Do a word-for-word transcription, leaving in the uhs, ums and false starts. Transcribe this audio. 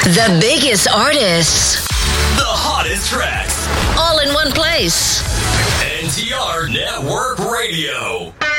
The biggest artists. The hottest tracks. All in one place. N T R Network Radio.